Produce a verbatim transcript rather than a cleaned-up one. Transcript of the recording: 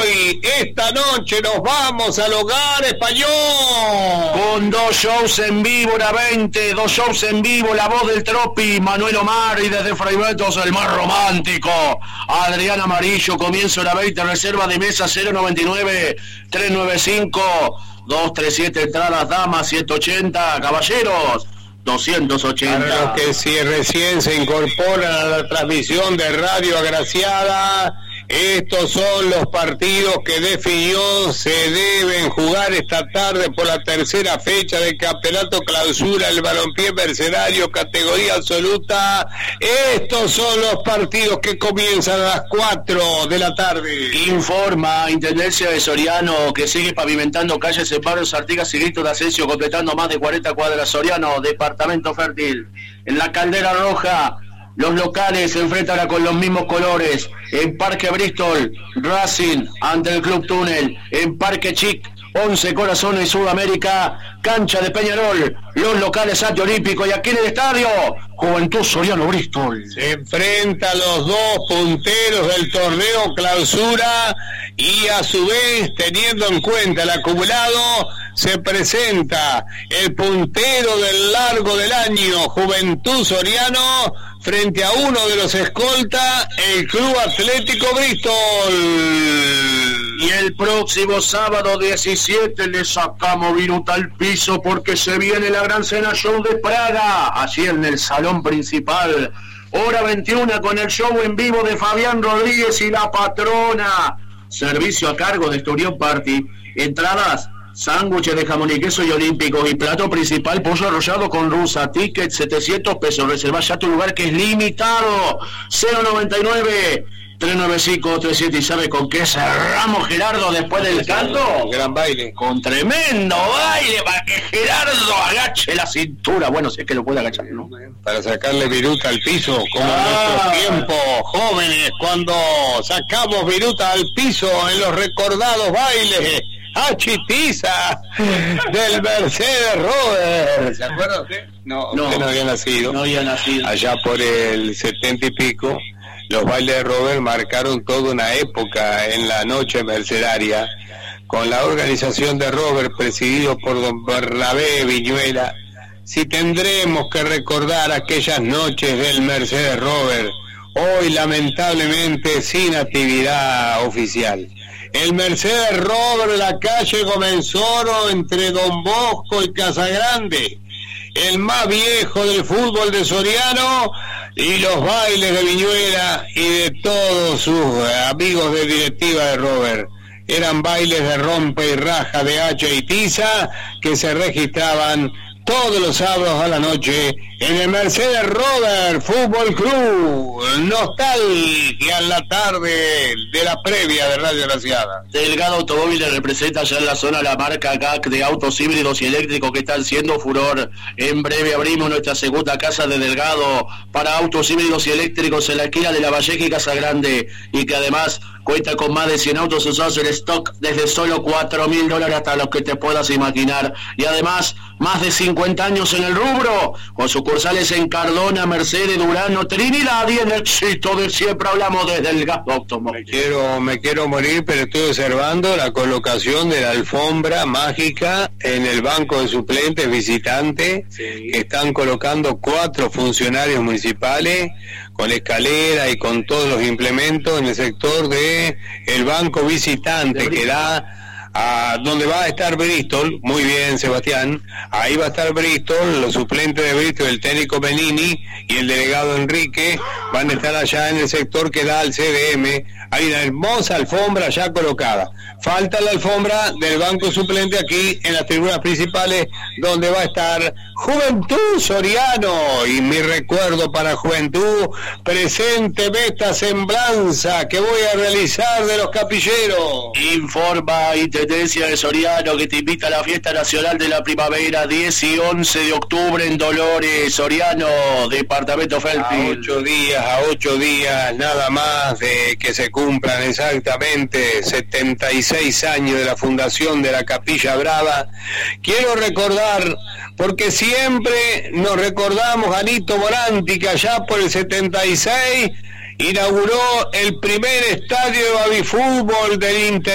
hoy. Esta noche nos vamos al Hogar Español. Con dos shows en vivo, una veinte, dos shows en vivo, la voz del Tropi, Manuel Omar, y desde Fraibetos el más romántico, Adrián Amarillo. Comienzo la veinte, reserva de mesa cero noventa y nueve, tres nueve cinco, dos tres siete, entradas damas ciento ochenta, caballeros doscientos ochenta. Para los que si recién se incorporan a la transmisión de Radio Agraciada, estos son los partidos que definió se deben jugar esta tarde por la tercera fecha del Campeonato Clausura el Balompié Mercenario categoría absoluta. Estos son los partidos que comienzan a las cuatro de la tarde. Informa Intendencia de Soriano que sigue pavimentando calles en barrios Artigas y Grito de Asensio, completando más de cuarenta cuadras. Soriano, departamento fértil. En la Caldera Roja, los locales se enfrentan con los mismos colores. En Parque Bristol, Racing ante el Club Túnel. En Parque Chic, Once Corazones Sudamérica, cancha de Peñarol, los locales antiolímpicos. Y aquí en el estadio, Juventud Soriano Bristol. Se enfrenta a los dos punteros del torneo Clausura y a su vez, teniendo en cuenta el acumulado, se presenta el puntero del largo del año, Juventud Soriano, frente a uno de los escolta, el Club Atlético Bristol. Y el próximo sábado diecisiete le sacamos viruta al piso porque se viene la gran cena show de Praga, allí en el salón principal, hora veintiuna, con el show en vivo de Fabián Rodríguez y la patrona. Servicio a cargo de Esturión Party. Entradas, sándwiches de jamón y queso y olímpicos, y plato principal pollo arrollado con rusa. Ticket setecientos pesos. Reserva ya tu lugar, que es limitado. Cero noventa y nueve, tres nueve cinco, tres siete. ¿Y sabe con qué cerramos, Gerardo, después del canto? Gran baile. Con tremendo baile para que Gerardo agache la cintura. Bueno, si es que lo puede agachar, ¿no? Para sacarle viruta al piso, como ah. en nuestros tiempos jóvenes, cuando sacamos viruta al piso en los recordados bailes a Chitiza del Mercedes Robert. ¿Se acuerda usted? No, no, usted no había nacido. No había nacido. Allá por el setenta y pico, los bailes de Robert marcaron toda una época en la noche mercedaria, con la organización de Robert, presidido por don Bernabé Viñuela. Si tendremos que recordar aquellas noches del Mercedes Robert, hoy lamentablemente sin actividad oficial. El Mercedes Robert, la calle Comenzoro, entre Don Bosco y Casagrande, el más viejo del fútbol de Soriano, y los bailes de Viñuela y de todos sus amigos de directiva de Robert. Eran bailes de rompe y raja de hacha y tiza que se registraban todos los sábados a la noche en el Mercedes Robert Fútbol Club. Nostalgia en la tarde de la previa de Radio Agraciada. Delgado Automóviles representa ya en la zona la marca G A C de autos híbridos y eléctricos que están siendo furor. En breve abrimos nuestra segunda casa de Delgado para autos híbridos y eléctricos en la esquina de La Valleja y Casa Grande, y que además cuenta con más de cien autos usados en stock desde solo cuatro mil dólares hasta los que te puedas imaginar. Y además, más de cincuenta años en el rubro, con sucursales en Cardona, Mercedes, Durano, Trinidad, y el éxito de siempre. Hablamos de Delgado Automóviles. Me quiero, me quiero morir, pero estoy observando la colocación de la alfombra mágica en el banco de suplentes visitantes, sí, que están colocando cuatro funcionarios municipales con escalera y con todos los implementos en el sector de el banco visitante, que da a donde va a estar Bristol. Muy bien, Sebastián, ahí va a estar Bristol, los suplentes de Bristol, el técnico Benini y el delegado Enrique van a estar allá en el sector que da al C D M. Hay una hermosa alfombra ya colocada. Falta la alfombra del banco suplente aquí en las tribunas principales, donde va a estar Juventud Soriano. Y mi recuerdo para Juventud: presénteme esta semblanza que voy a realizar de los capilleros. Informa Intendencia de Soriano que te invita a la Fiesta Nacional de la Primavera, diez y once de octubre en Dolores. Soriano, departamento fértil. A ocho días, a ocho días nada más de que se cumplan exactamente setenta y seis años de la fundación de la Capilla Brava. Quiero recordar, porque siempre nos recordamos a Nito Moranti, que allá por el setenta y seis inauguró el primer estadio de babifútbol del Inter.